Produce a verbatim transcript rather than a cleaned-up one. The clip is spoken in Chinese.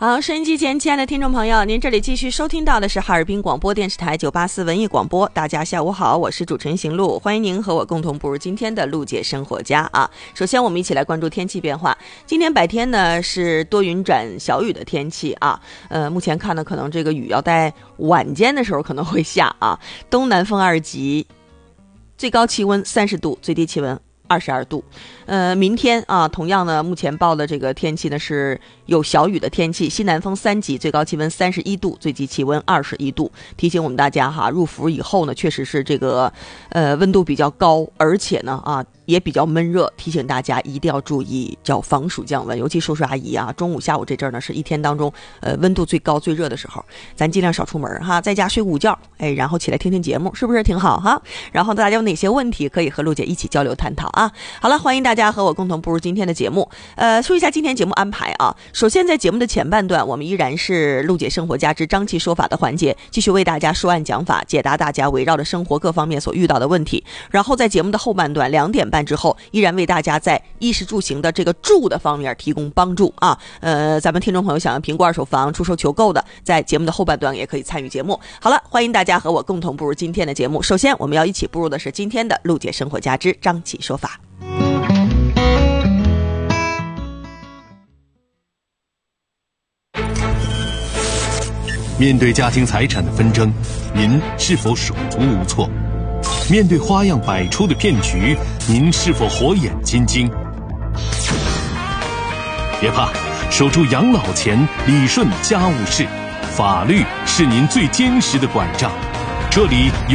好，收音机前亲爱的听众朋友，您这里继续收听到的是哈尔滨广播电视台九八四文艺广播。大家下午好，我是主持人邢璐，欢迎您和我共同步入今天的陆姐生活家啊。首先我们一起来关注天气变化，今天白天呢是多云转小雨的天气啊，呃，目前看呢可能这个雨要在晚间的时候可能会下啊，东南风二级，最高气温三十度，最低气温二十二度。呃，明天啊，同样呢，目前报的这个天气呢是有小雨的天气，西南风三级，最高气温三十一度，最低气温二十一度。提醒我们大家哈，入伏以后呢，确实是这个呃温度比较高，而且呢啊也比较闷热，提醒大家一定要注意叫防暑降温，尤其叔叔阿姨啊，中午下午这阵儿呢是一天当中呃温度最高最热的时候，咱尽量少出门哈，在家睡午觉，哎，然后起来听听节目，是不是挺好哈？然后大家有哪些问题可以和陆姐一起交流探讨啊？好了，欢迎大家和我共同步入今天的节目。呃，说一下今天节目安排啊。首先在节目的前半段，我们依然是陆姐生活家之张琪说法的环节，继续为大家说案讲法，解答大家围绕着生活各方面所遇到的问题。然后在节目的后半段两点半之后，依然为大家在衣食住行的这个住的方面提供帮助啊。呃，咱们听众朋友想要评估二手房出售求购的，在节目的后半段也可以参与节目。好了，欢迎大家和我共同步入今天的节目。首先我们要一起步入的是今天的陆姐生活家之张琪说法。 面对家庭财产的纷争，您是否手足无措？面对花样百出的骗局，您是否火眼金睛？别怕，守住养老钱，理顺家务事，法律是您最坚实的管账。这里有